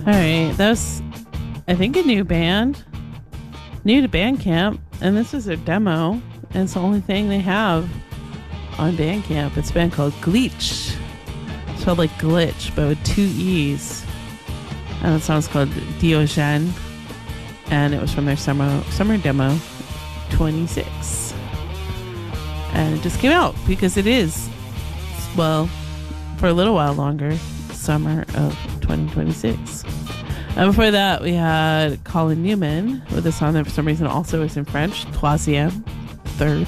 All right, that was, I think, a new band, new to Bandcamp, and this is their demo, and it's the only thing they have on Bandcamp. It's a band called Glitch, spelled like glitch, but with two E's. And the song's called Diogène, and it was from their summer demo, 26. And it just came out because it is, well, for a little while longer, summer of 2026. And before that, we had Colin Newman with a song that for some reason also is in French, Troisième, third.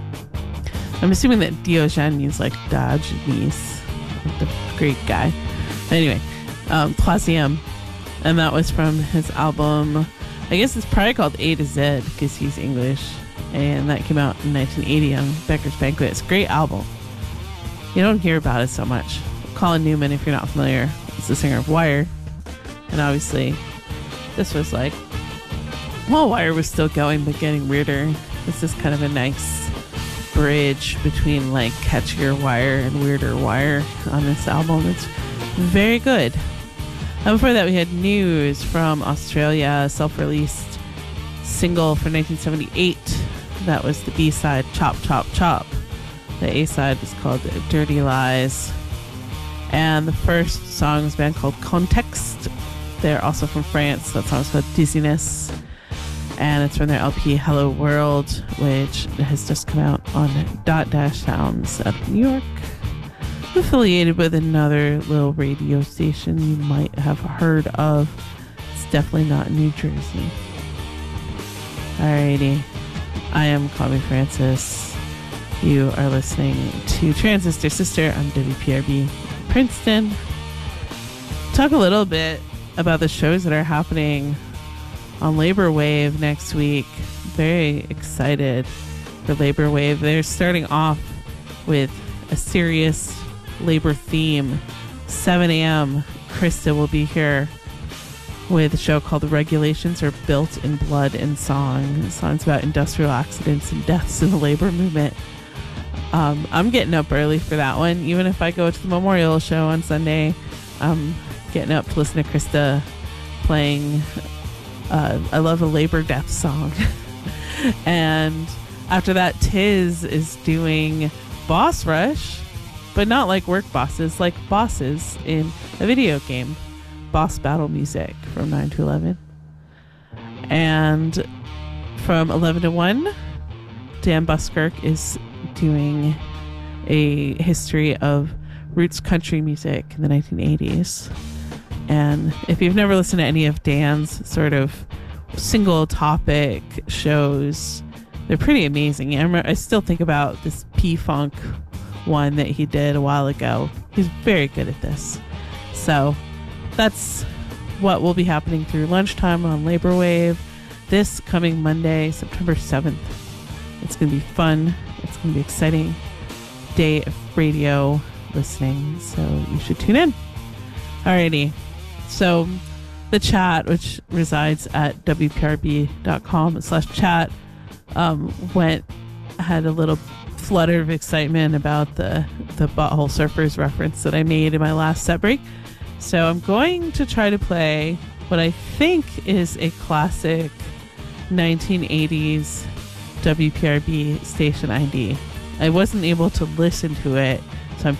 I'm assuming that Diogène means like Dodge Nice, like the Greek guy. Anyway, Troisième. And that was from his album, I guess it's probably called A to Z because he's English. And that came out in 1980 on Becker's Banquet. It's a great album. You don't hear about it so much. Colin Newman, if you're not familiar, is the singer of Wire. And obviously, this was like, well, Wire was still going, but getting weirder. This is kind of a nice bridge between like catchier Wire and weirder Wire on this album. It's very good. And before that, we had News from Australia, a self-released single from 1978. That was the B-side, Chop, Chop, Chop. The A-side is called Dirty Lies. And the first song is a band called Context. They're also from France. That song's called Dizziness. And it's from their LP Hello World, which has just come out on Dot Dash Sounds out of New York. Affiliated with another little radio station you might have heard of. It's definitely not in New Jersey. Alrighty. I am Kwame Francis. You are listening to Transistor Sister on WPRB Princeton. Talk a little bit about the shows that are happening on Labor Wave next week. Very excited for Labor Wave. They're starting off with a serious labor theme. 7 a.m. Krista will be here with a show called The Regulations Are Built in Blood and Song. The song's about industrial accidents and deaths in the labor movement. I'm getting up early for that one. Even if I go to the memorial show on Sunday, I'm getting up to listen to Krista playing I love a labor death song. And after that, Tiz is doing Boss Rush, but not like work bosses, like bosses in a video game. Boss battle music from 9 to 11. And from 11 to 1, Dan Buskirk is doing a history of roots country music in the 1980s. And if you've never listened to any of Dan's sort of single topic shows, they're pretty amazing. I still think about this P-Funk one that he did a while ago. He's very good at this. So that's what will be happening through lunchtime on Labor Wave this coming Monday, September 7th. It's going to be fun. It's going to be exciting day of radio listening, so you should tune in. Alrighty. So the chat, which resides at wprb.com/chat, had a little flutter of excitement about the Butthole Surfers reference that I made in my last set break. So I'm going to try to play what I think is a classic 1980s WPRB station ID. I wasn't able to listen to it